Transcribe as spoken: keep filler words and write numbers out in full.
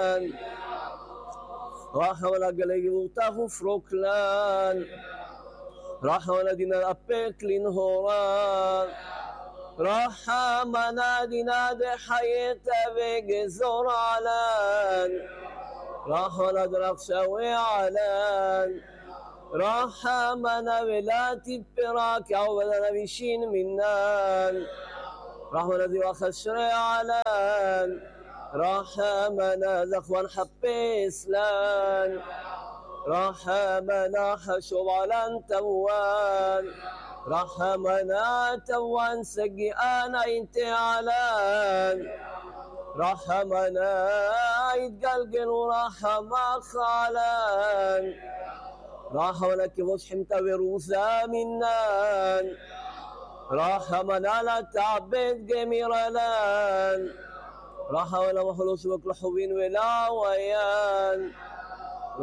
شوقلان راح ولا قلقي وطاف فروكلان راح ولا دينا أبيك لنهوران راح منادي نادي حياته بجزور علان راح ولا درق شوي علان راح منا بلاتي براك عوضنا بشين منان راح ولدي وخشري علان راح منا زخوان حبيسلان راح منا حشوب علان توان راح منا توان سقي انا انت علان راح منا يتقلقل وراح ما خالان راح ولك بوش حمتا بروسا منان راح منالا تعبد جميرلان راح ولا محلوش بكل حبين ولا ويان